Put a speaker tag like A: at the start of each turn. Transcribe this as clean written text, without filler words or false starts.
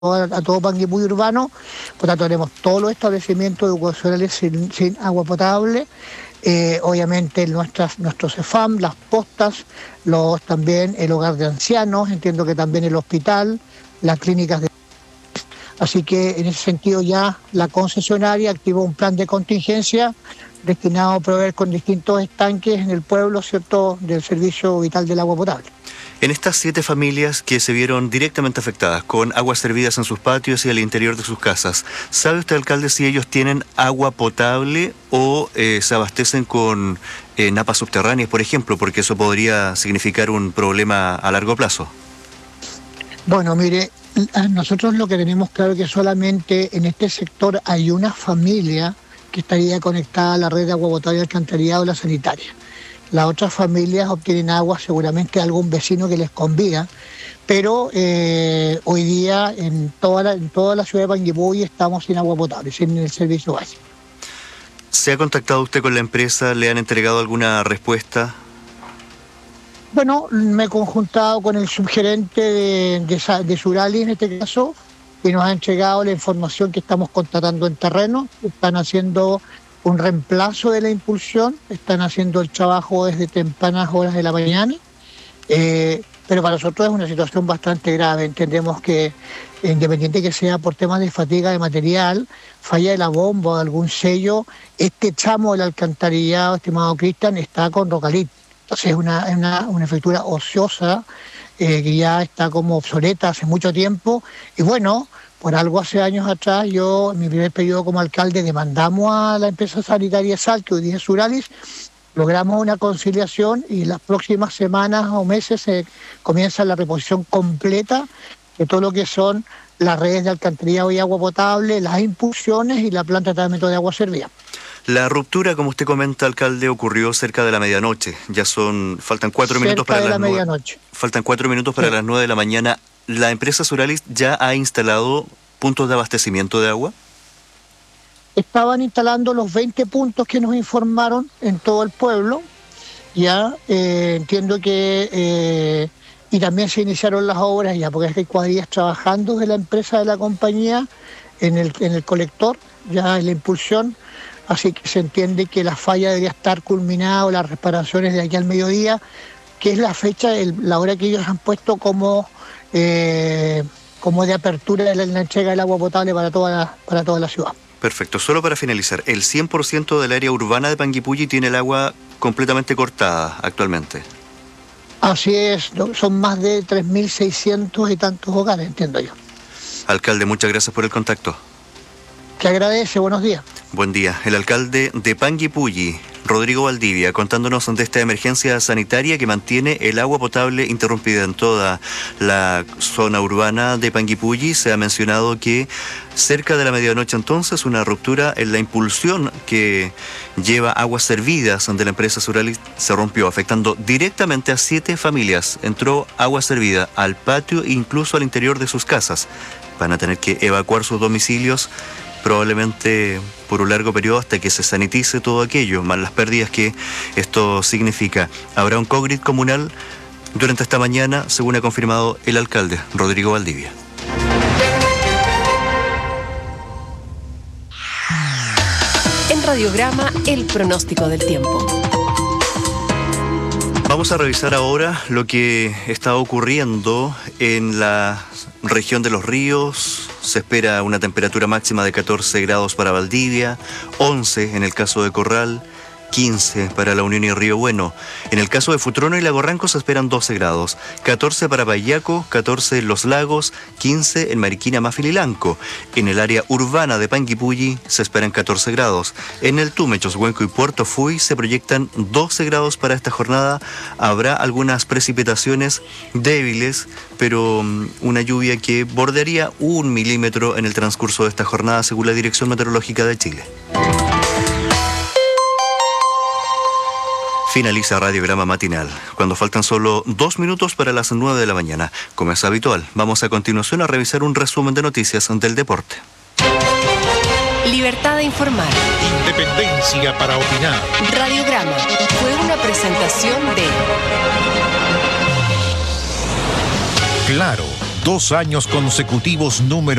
A: a todo Panguipulli urbano. Por tanto, tenemos todos los establecimientos educacionales sin agua potable. Obviamente nuestros CEFAM, las postas, también el hogar de ancianos, entiendo que también el hospital, las clínicas de... Así que en ese sentido ya la concesionaria activó un plan de contingencia destinado a proveer con distintos estanques en el pueblo, ¿cierto?, del servicio vital del agua potable.
B: En estas 7 familias que se vieron directamente afectadas con aguas servidas en sus patios y al interior de sus casas, ¿sabe usted, alcalde, si ellos tienen agua potable o se abastecen con napas subterráneas, por ejemplo? Porque eso podría significar un problema a largo plazo.
A: Bueno, mire, nosotros lo que tenemos claro es que solamente en este sector hay una familia que estaría conectada a la red de agua potable y alcantarillado, la sanitaria. Las otras familias obtienen agua seguramente de algún vecino que les convida, pero hoy día en toda la ciudad de Panguipulli estamos sin agua potable, sin el servicio básico.
B: ¿Se ha contactado usted con la empresa? ¿Le han entregado alguna respuesta?
A: Bueno, me he conjuntado con el subgerente de Suralis en este caso, y nos ha entregado la información que estamos contratando en terreno. Están haciendo un reemplazo de la impulsión, están haciendo el trabajo desde tempranas horas de la mañana, pero para nosotros es una situación bastante grave. Entendemos que, independiente que sea por temas de fatiga de material, falla de la bomba o de algún sello, este tramo del alcantarillado, estimado Cristian, está con Rocalit. Entonces es una infraestructura ociosa que ya está como obsoleta hace mucho tiempo, y bueno, por algo hace años atrás, yo en mi primer periodo como alcalde demandamos a la empresa sanitaria SAL, que hoy día es Suralis, logramos una conciliación y las próximas semanas o meses se comienza la reposición completa de todo lo que son las redes de alcantarillado y agua potable, las impulsiones y la planta de tratamiento de agua servida.
B: La ruptura, como usted comenta, alcalde, ocurrió cerca de la medianoche. Faltan 4 minutos para las 9. Faltan 4 minutos para las 9 de la mañana. ¿La empresa Suralis ya ha instalado puntos de abastecimiento de agua?
A: Estaban instalando los 20 puntos que nos informaron en todo el pueblo. Ya entiendo que... y también se iniciaron las obras ya, porque hay cuadrillas trabajando de la empresa, de la compañía, en el colector, ya en la impulsión. Así que se entiende que la falla debería estar culminada, o las reparaciones de aquí al mediodía, que es la fecha, la hora que ellos han puesto como de apertura de la entrega del agua potable para toda la ciudad.
B: Perfecto. Solo para finalizar, el 100% del área urbana de Panguipulli tiene el agua completamente cortada actualmente.
A: Así es, son más de 3.600 y tantos hogares, entiendo yo.
B: Alcalde, muchas gracias por el contacto.
A: Que agradece, buenos días.
B: Buen día. El alcalde de Panguipulli, Rodrigo Valdivia, contándonos de esta emergencia sanitaria que mantiene el agua potable interrumpida en toda la zona urbana de Panguipulli. Se ha mencionado que cerca de la medianoche entonces una ruptura en la impulsión que lleva aguas servidas de la empresa Suralis se rompió, afectando directamente a 7 familias. Entró agua servida al patio e incluso al interior de sus casas. Van a tener que evacuar sus domicilios probablemente por un largo periodo hasta que se sanitice todo aquello, más las pérdidas que esto significa. Habrá un co-grid comunal durante esta mañana, según ha confirmado el alcalde, Rodrigo Valdivia.
C: En Radiograma, el pronóstico del tiempo.
B: Vamos a revisar ahora lo que está ocurriendo en la región de Los Ríos. Se espera una temperatura máxima de 14 grados para Valdivia, 11 en el caso de Corral, 15 para La Unión y Río Bueno. En el caso de Futrono y Lago Ranco se esperan 12 grados, 14 para Payaco, 14 en Los Lagos, 15 en Mariquina, Mafil y Lanco. En el área urbana de Panguipulli se esperan 14 grados. En el Tume, Choshuenco y Puerto Fuy se proyectan 12 grados para esta jornada. Habrá algunas precipitaciones débiles, pero una lluvia que bordearía 1 milímetro en el transcurso de esta jornada, según la Dirección Meteorológica de Chile. Finaliza Radiograma Matinal, cuando faltan solo 2 minutos para las 9 de la mañana. Como es habitual, vamos a continuación a revisar un resumen de noticias del deporte.
C: Libertad de informar.
D: Independencia para opinar.
C: Radiograma fue una presentación de...
D: Claro, 2 años consecutivos número